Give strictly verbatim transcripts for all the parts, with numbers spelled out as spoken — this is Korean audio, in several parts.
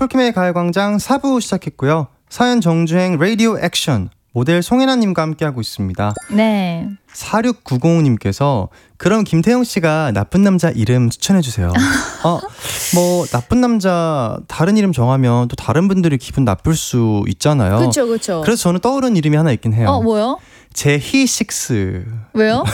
폴킴의 가요광장 사 부 시작했고요. 사연 정주행 라디오 액션 모델 송혜나님과 함께하고 있습니다. 네. 사육구공님께서 그럼 김태형씨가 나쁜 남자 이름 추천해주세요. 어, 뭐 나쁜 남자 다른 이름 정하면 또 다른 분들이 기분 나쁠 수 있잖아요. 그렇죠, 그렇죠. 그래서 저는 떠오른 이름이 하나 있긴 해요. 어, 뭐요? 제희식스. 왜요?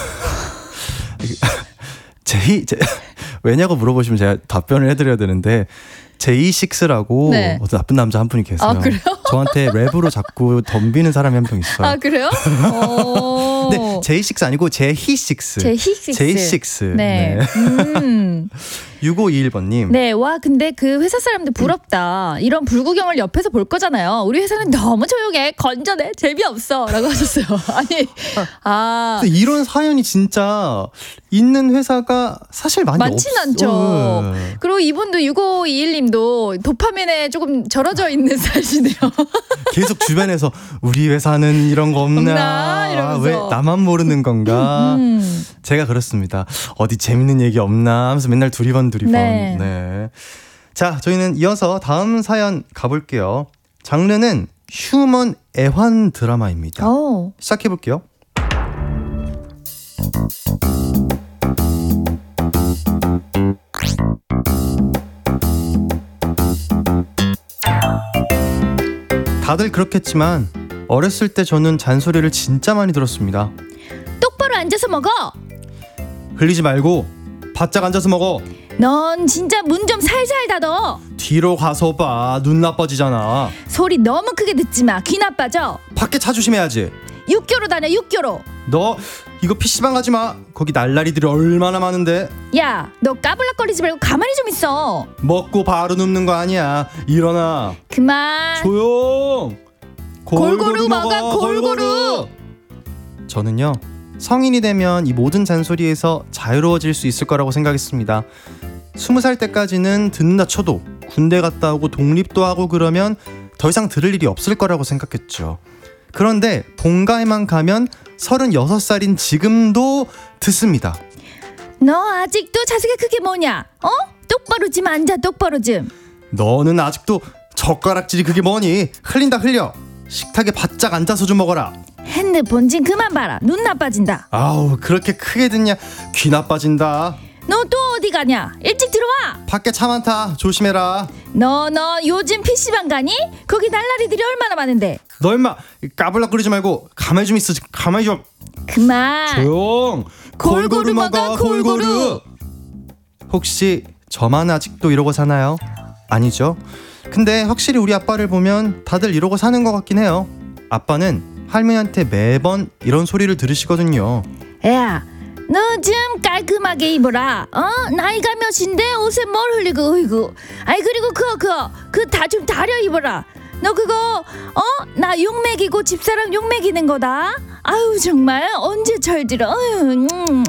제희 제, 왜냐고 물어보시면 제가 답변을 해드려야 되는데 제이식스라고 네. 어떤 나쁜 남자 한 분이 계세요. 아, 그래요? 저한테 랩으로 자꾸 덤비는 사람이 한 명 있어요. 아, 그래요? 네, 제이식스 아니고 제희식스. 제희식스. 제이식스. 네. 네. 음. 육오이일 번님. 네, 와, 근데 그 회사 사람들 부럽다. 이런 불구경을 옆에서 볼 거잖아요. 우리 회사는 너무 조용해, 건전해, 재미없어. 라고 하셨어요. 아니, 아. 이런 사연이 진짜 있는 회사가 사실 많이 많진 없... 않죠. 어. 그리고 이분도 육오이일님도 도파민에 조금 절어져 있는 사연이네요. 계속 주변에서 우리 회사는 이런 거 없나, 없나? 이러면서. 왜 나만 모르는 건가. 음. 제가 그렇습니다. 어디 재밌는 얘기 없나 하면서 맨날 두리번 두리번. 네. 네. 자, 저희는 이어서 다음 사연 가볼게요. 장르는 휴먼 애환 드라마입니다. 오. 시작해볼게요. 다들 그렇겠지만 어렸을 때 저는 잔소리를 진짜 많이 들었습니다. 똑바로 앉아서 먹어. 흘리지 말고 바짝 앉아서 먹어. 넌 진짜 문 좀 살살 닫어. 뒤로 가서 봐. 눈 나빠지잖아. 소리 너무 크게 듣지 마. 귀 나빠져. 밖에 차 조심해야지. 육교로 다녀, 육교로. 너 이거 피시방 가지 마. 거기 날라리들이 얼마나 많은데. 야, 너 까불락거리지 말고 가만히 좀 있어. 먹고 바로 눕는 거 아니야. 일어나. 그만. 조용. 골고루 먹어, 골고루. 저는요, 성인이 되면 이 모든 잔소리에서 자유로워질 수 있을 거라고 생각했습니다. 스무 살 때까지는 듣는다 쳐도 군대 갔다 오고 독립도 하고 그러면 더 이상 들을 일이 없을 거라고 생각했죠. 그런데 본가에만 가면 서른여섯 살인 지금도 듣습니다. 너 아직도 자세가 그게 뭐냐? 어? 똑바로 좀 앉아, 똑바로 좀. 너는 아직도 젓가락질이 그게 뭐니? 흘린다 흘려. 식탁에 바짝 앉아서 좀 먹어라. 핸드폰 좀 그만 봐라. 눈 나빠진다. 아우, 그렇게 크게 듣냐? 귀 나빠진다. 너 또 어디 가냐? 일찍 들어와. 밖에 차 많다. 조심해라. 너 너 요즘 피시방 가니? 거기 날라리들이 얼마나 많은데. 너 임마 까불락거리지 말고 가만히 좀 있어. 가만히 좀. 그만. 조용. 골고루 먹어, 골고루. 혹시 저만 아직도 이러고 사나요? 아니죠. 근데 확실히 우리 아빠를 보면 다들 이러고 사는 것 같긴 해요. 아빠는 할머니한테 매번 이런 소리를 들으시거든요. 야, 너 좀 깔끔하게 입어라. 어? 나이가 몇인데 옷에 뭘 흘리고 어이구. 아이 그리고 그거 그거 그 다 좀 다려 입어라. 너 그거 어? 나 욕 먹이고 집사람 욕 먹이는 거다. 아유 정말 언제 철들어. 어휴, 음.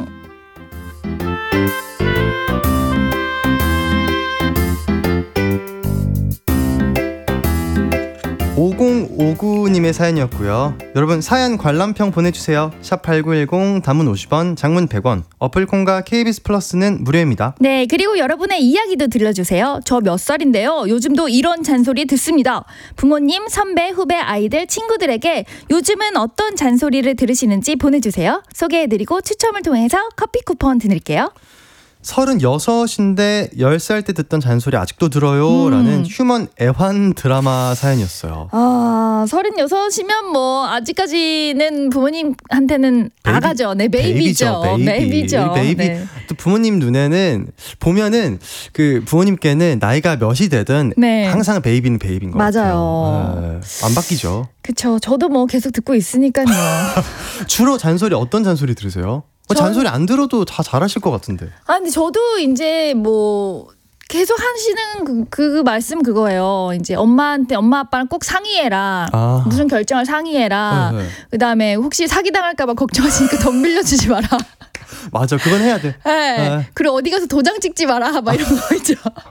오공오구님의 사연이었고요. 여러분 사연 관람평 보내주세요. 샵팔구일공 단문 오십 원, 장문 백 원, 어플콘과 케이비에스 플러스는 무료입니다. 네, 그리고 여러분의 이야기도 들려주세요. 저 몇 살인데요. 요즘도 이런 잔소리 듣습니다. 부모님, 선배, 후배, 아이들, 친구들에게 요즘은 어떤 잔소리를 들으시는지 보내주세요. 소개해드리고 추첨을 통해서 커피 쿠폰 드릴게요. 서른여섯인데 열 살 때 듣던 잔소리 아직도 들어요. 음. 라는 휴먼 애환 드라마 사연이었어요. 아, 서른여섯이면 뭐 아직까지는 부모님한테는 베이비, 아가죠. 네, 베이비죠. 베이비. 베이비죠. 베이비. 네. 또 부모님 눈에는 보면은 그 부모님께는 나이가 몇이 되든 네. 항상 베이비는 베이비인 것 맞아요. 같아요. 네. 안 바뀌죠. 그쵸. 저도 뭐 계속 듣고 있으니까요. 주로 잔소리 어떤 잔소리 들으세요? 뭐 전- 잔소리 안 들어도 다 잘하실 것 같은데. 아, 근데 저도 이제 뭐 계속 하시는 그, 그 말씀 그거예요. 이제 엄마한테 엄마 아빠랑 꼭 상의해라. 아. 무슨 결정을 상의해라. 네, 네. 그다음에 혹시 사기 당할까봐 걱정하시니까 돈 빌려주지 마라. 맞아, 그건 해야 돼. 네. 네. 그리고 어디 가서 도장 찍지 마라. 막 이런 거 있죠.